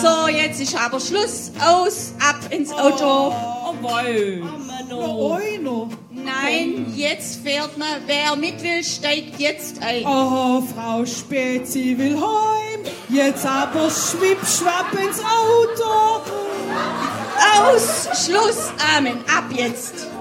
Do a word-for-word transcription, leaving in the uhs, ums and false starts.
So, jetzt ist aber Schluss. Aus, ab ins Auto. Oh, wei. Noch einer. Nein, jetzt fährt man. Wer mit will, steigt jetzt ein. Oh, Frau Spezi will heim. Jetzt aber schwipp, schwapp ins Auto. Aus, Schluss, Amen, ab jetzt.